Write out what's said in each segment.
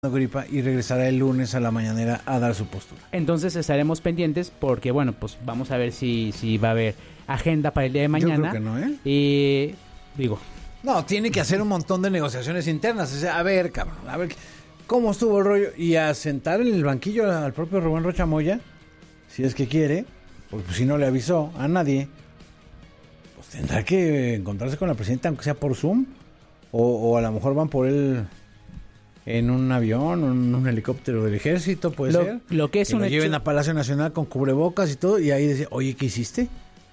gripa y regresará el lunes a la mañanera a dar su postura. Entonces estaremos pendientes porque, bueno, pues vamos a ver si va a haber agenda para el día de mañana. Yo creo que no, ¿eh? Y digo... No, tiene que hacer un montón de negociaciones internas. O sea, a ver, cabrón, a ver cómo estuvo el rollo. Y a sentar en el banquillo al propio Rubén Rocha Moya, si es que quiere, porque pues, si no le avisó a nadie, pues tendrá que encontrarse con la presidenta, aunque sea por Zoom, o a lo mejor van por él en un avión, en un helicóptero del ejército, puede ser. Lo que es que un lo hecho... lleven a Palacio Nacional con cubrebocas y todo, y ahí decía, oye, ¿qué hiciste?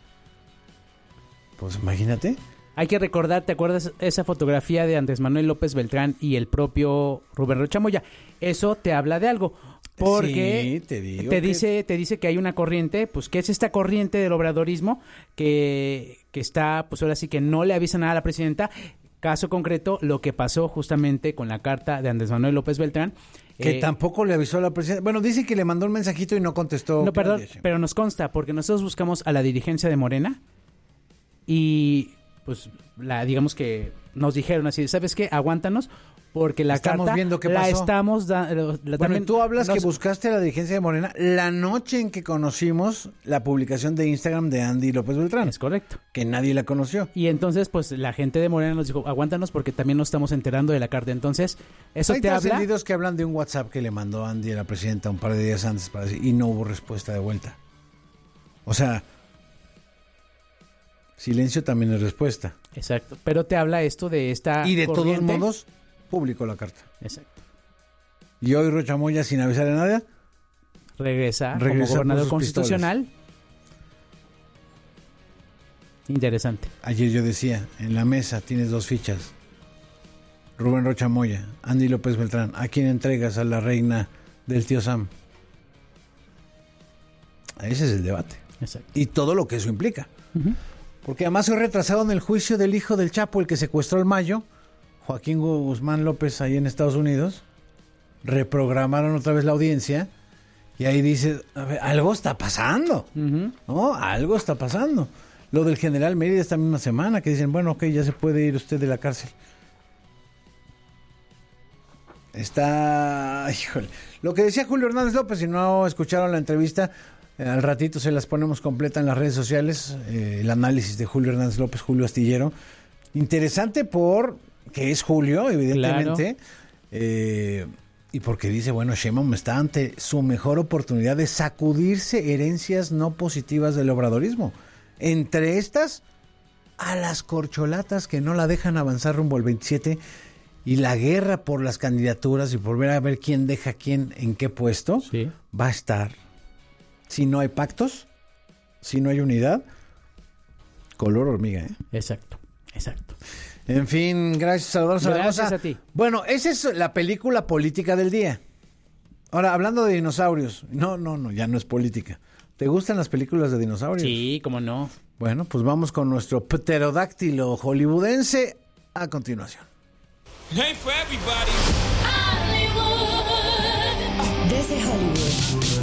Pues imagínate. Hay que recordar, ¿te acuerdas esa fotografía de Andrés Manuel López Beltrán y el propio Rubén Rocha Moya? Eso te habla de algo, porque sí, te digo te dice que hay una corriente, pues que es esta corriente del obradorismo que está, pues ahora sí que no le avisa nada a la presidenta. Caso concreto, lo que pasó justamente con la carta de Andrés Manuel López Beltrán. Que tampoco le avisó a la presidenta. Bueno, dice que le mandó un mensajito y no contestó. No, perdón, pero nos consta, porque nosotros buscamos a la dirigencia de Morena y pues digamos que nos dijeron así, ¿sabes qué? Aguántanos, porque la estamos carta viendo qué la pasó. estamos dando. Bueno, tú hablas que buscaste a la dirigencia de Morena la noche en que conocimos la publicación de Instagram de Andy López Beltrán. Es correcto. Que nadie la conoció. Y entonces, pues, la gente de Morena nos dijo, aguántanos porque también nos estamos enterando de la carta. Entonces, eso hay te habla... Hay que hablan de un WhatsApp que le mandó Andy a la presidenta un par de días antes para decir, y no hubo respuesta de vuelta. O sea, silencio también es respuesta. Exacto. Pero te habla esto de esta y de corriente. todos modos, publicó la carta. Exacto. Y hoy Rocha Moya, sin avisar a nadie, regresa como gobernador constitucional. Pistolas. Interesante. Ayer yo decía, en la mesa tienes dos fichas. Rubén Rocha Moya, Andy López Beltrán. ¿A quién entregas a la reina del tío Sam? Ese es el debate. Exacto. Y todo lo que eso implica. Uh-huh. Porque además hoy retrasado en el juicio del hijo del Chapo, el que secuestró el Mayo, Joaquín Guzmán López, ahí en Estados Unidos. Reprogramaron otra vez la audiencia. Y ahí dice, a ver, algo está pasando. Uh-huh. ¿No? Algo está pasando. Lo del general Mérida esta misma semana, que dicen, bueno, ok, ya se puede ir usted de la cárcel. Está... Híjole. Lo que decía Julio Hernández López, si no escucharon la entrevista, al ratito se las ponemos completa en las redes sociales, el análisis de Julio Hernández López, Julio Astillero. Interesante porque es Julio, evidentemente, claro. Y porque dice, bueno, Sheinbaum está ante su mejor oportunidad de sacudirse herencias no positivas del obradorismo. Entre estas, a las corcholatas que no la dejan avanzar rumbo al 27 y la guerra por las candidaturas y por ver a ver quién deja quién en qué puesto, sí. Va a estar, si no hay pactos, si no hay unidad, color hormiga, ¿eh? Exacto. En fin, gracias, Salvador Zaragoza. Gracias a ti. Bueno, esa es la película política del día. Ahora, hablando de dinosaurios, no, ya no es política. ¿Te gustan las películas de dinosaurios? Sí, cómo no. Bueno, pues vamos con nuestro pterodáctilo hollywoodense a continuación. Hey for everybody. Hollywood. Desde Hollywood.